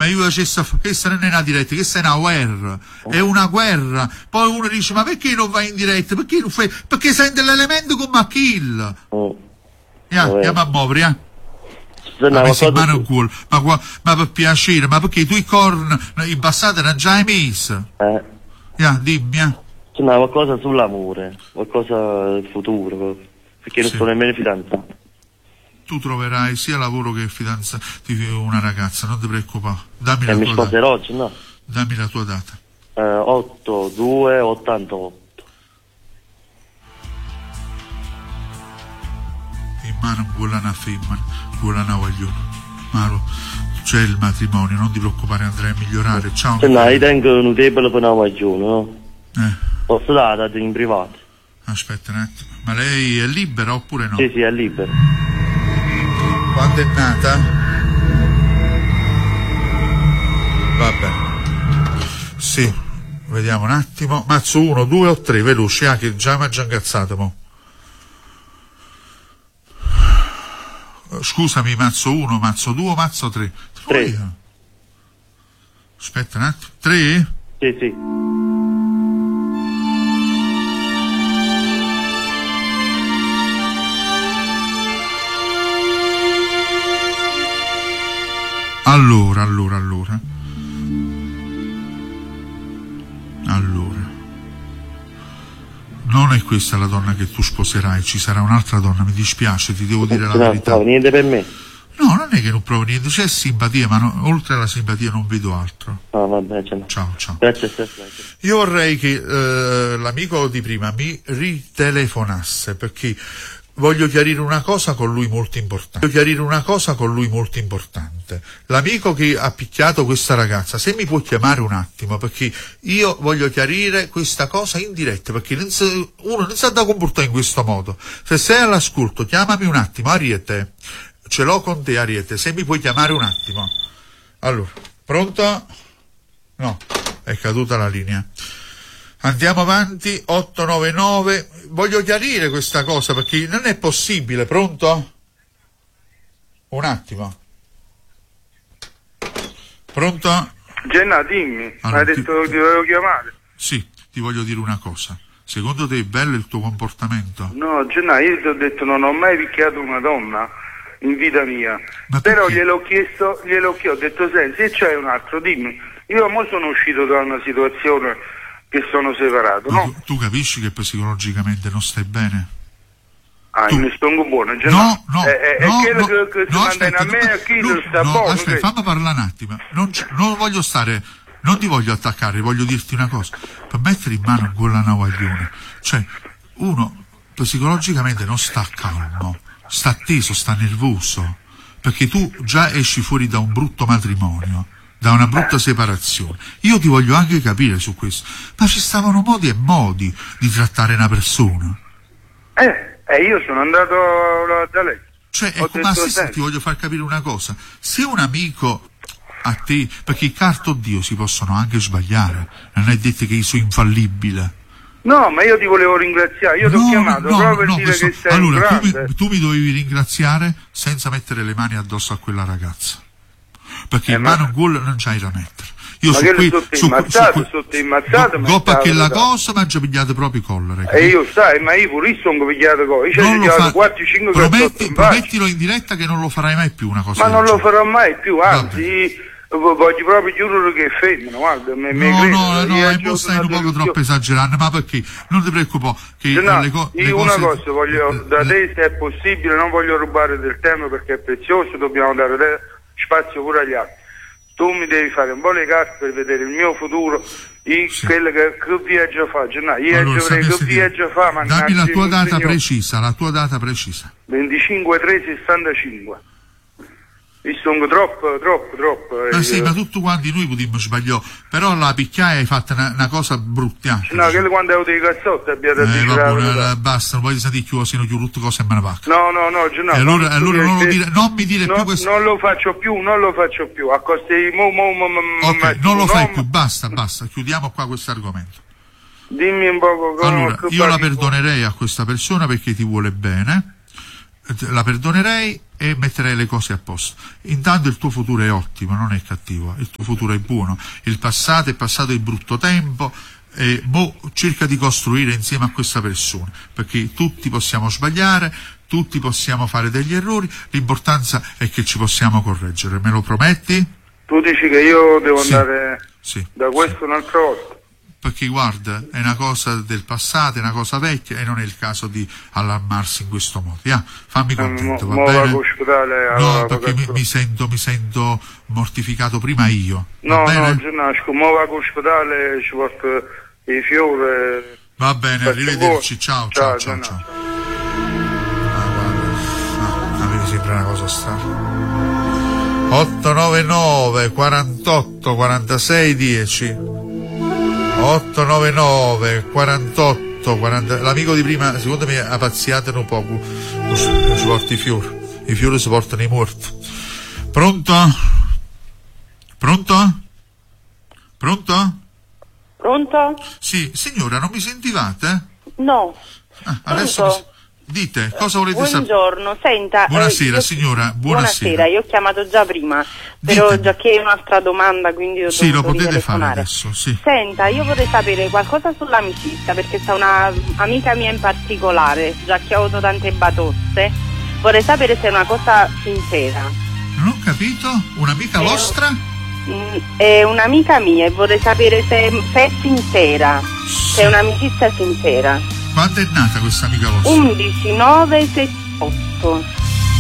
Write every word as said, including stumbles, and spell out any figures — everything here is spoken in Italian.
io facessi, questa non è una diretta, questa è una guerra, è una guerra. Poi uno dice, ma perché non vai in diretta? Perché non fai? Perché sente l'elemento come a kill. Oh. Yeah, andiamo a muovere, eh. Ma mi si mano in culo, ma, qua, ma per piacere, ma perché tu i corn in passato non già hai messo? Eh. Yeah, dimmi, eh. C'è qualcosa sull'amore, qualcosa del futuro, perché non sì. sono nemmeno fidanzato. Tu troverai sia lavoro che fidanza di una ragazza, non ti preoccupare. Dammi e la mi tua sposerò data. oggi, no? Dammi la tua data. Eh, otto due ottantotto. In mano quella una femmina, quella una vogliono. Maro, c'è il matrimonio, non ti preoccupare, andrai a migliorare. Ciao. Se no, io tengo un tepolo per una vogliono, no? Eh. Posso dare in privato? Aspetta un attimo, ma lei è libera oppure no? Sì, sì, è libera. Quando è nata? Vabbè. Sì, vediamo un attimo. Mazzo uno, due o tre, veloci, ah, che già mi ha già incazzato, mo. Scusami, mazzo uno, mazzo due, mazzo tre. tre. Aspetta un attimo. tre? Sì, sì. Allora, allora, allora. Allora. Non è questa la donna che tu sposerai, ci sarà un'altra donna, mi dispiace, ti devo dire la no, verità. No, niente per me. No, non è che non provo niente, c'è simpatia, ma no, oltre alla simpatia non vedo altro. No, vabbè, ce n'è. Ciao, ciao. Grazie, grazie. Io vorrei che eh, l'amico di prima mi ritelefonasse, perché voglio chiarire una cosa con lui molto importante. Voglio chiarire una cosa con lui molto importante. L'amico che ha picchiato questa ragazza, se mi può chiamare un attimo, perché io voglio chiarire questa cosa in diretta, perché non si, uno non sa da comportare in questo modo. Se sei all'ascolto, chiamami un attimo, Ariete. Ce l'ho con te, Ariete, se mi puoi chiamare un attimo. Allora, pronto? No, è caduta la linea. Andiamo avanti, otto nove nove, voglio chiarire questa cosa perché non è possibile, pronto? Un attimo. Pronto? Genna, dimmi, allora, hai detto ti... che ti dovevo chiamare? Sì, ti voglio dire una cosa. Secondo te è bello il tuo comportamento? No, Genna, io ti ho detto non ho mai picchiato una donna in vita mia. Ma però perché? gliel'ho chiesto, gliel'ho chiesto, ho detto senti, se c'è un altro dimmi. Io mo sono uscito da una situazione che sono separato, no? Tu, tu capisci che psicologicamente non stai bene? Ah, tu... io ne sto buono, cioè no, no, è, no, è quello no, che, che no, si aspetta, manda a me e a chi no, sta no, buono. aspetta, che... fammi parlare un attimo, non, non voglio stare, non ti voglio attaccare, voglio dirti una cosa, per mettere in mano quella navaglione, cioè, uno psicologicamente non sta calmo, sta teso, sta nervoso, perché tu già esci fuori da un brutto matrimonio, da una brutta separazione. Io ti voglio anche capire su questo, ma ci stavano modi e modi di trattare una persona. Eh, eh io sono andato da lei. Cioè, ecco, ma se ti voglio far capire una cosa, se un amico a te, perché i carto Dio si possono anche sbagliare, non è detto che io sono infallibile. No, ma io ti volevo ringraziare, io ti no, ho chiamato no, proprio per no, dire questo... che sei allora, un tu mi, tu mi dovevi ringraziare senza mettere le mani addosso a quella ragazza, perché eh, in ma... mano gol non c'hai da mettere. Io ma su che qui, sotto su, immazzato, su, sotto immazzato, go, goppa che la cosa mi ha già pigliato proprio i collere. E io sai, ma io pure sono pigliato cosa, io ci ho pigliato quattro cinque prometti, promettilo in diretta che non lo farai mai più una cosa. Ma non genere. lo farò mai più, anzi, voglio proprio giurare che è femmina, guarda, me, no, me no, credo, no, no, stai un poco troppo esagerando, ma perché? Non ti preoccupare che no, le, co- io le una cose... cosa voglio da te, se è possibile, non voglio rubare del tempo perché è prezioso, dobbiamo dare spazio pure agli altri. Tu mi devi fare un po' le carte per vedere il mio futuro, io, sì. quello che, che viaggio faccio, no, io allora, vorrei che viaggio fa, ma dammi la tua data signor. precisa, la tua data precisa. venticinque tre sessantacinque. Io sono troppo, troppo, troppo. Ma eh, sì, io... ma tutti quanti noi potremmo sbagliare, però la picchiaia hai fatto una, una cosa brutta. No, quello quando avevo dei cazzotti abbiate eh, vabbè, basta, non voglio sentire più, sino più tutte cose e me ne va. No, no, no, no. E allora, allora non, lo dire, non mi dire no, più questo. Non lo faccio più, non lo faccio più. A costi mo, mo, mo, mo, ok, non lo fai nome. più, basta, basta, chiudiamo qua questo argomento. Dimmi un po' come. Allora, io la perdonerei a questa persona perché ti vuole bene. la perdonerei e metterei le cose a posto. Intanto il tuo futuro è ottimo, non è cattivo, il tuo futuro è buono, il passato è passato il brutto tempo, e mo cerca di costruire insieme a questa persona, perché tutti possiamo sbagliare, tutti possiamo fare degli errori, l'importanza è che ci possiamo correggere. Me lo prometti? Tu dici che io devo Sì, andare sì, da questo sì. un'altra volta? Perché guarda, è una cosa del passato, è una cosa vecchia e non è il caso di allarmarsi in questo modo. Yeah, fammi contento, mo, va mo bene? vado all'ospedale, No, allora, perché mi, mi sento mi sento mortificato prima io. No, va bene? no, Giannasco, mo vado all'ospedale, ci porto i fiori. Va bene, Faccio arrivederci, buono. ciao, ciao, Ciao, ciao, ciao. Giannasco. Ah, guarda, no, mi sembra una cosa strana. otto nove nove quarantotto quarantasei dieci otto nove nove quarantotto quaranta. L'amico di prima secondo me ha pazziato un po', non ci porta i fiori, i fiori si portano i morti. Pronto? Pronto? Pronto? Pronto? Sì, signora, non mi sentivate? No. Ah, adesso mi... Pronto? Dite, cosa volete sapere? Buongiorno, senta. Buonasera, eh, io- signora, buonasera. Buonasera, io ho chiamato già prima, però Ditemi. già che è un'altra domanda, quindi ho Sì, lo dovuto potete fare ritelefonare. adesso, sì. Senta, io vorrei sapere qualcosa sull'amicizia, perché c'è una amica mia in particolare, già che ho avuto tante batoste, vorrei sapere se è una cosa sincera. Non ho capito? Un'amica Eh, vostra? Mm, È un'amica mia e vorrei sapere se, se è sincera, se è un'amicizia sincera. Quando è nata questa amica vostra? undici nove settantotto.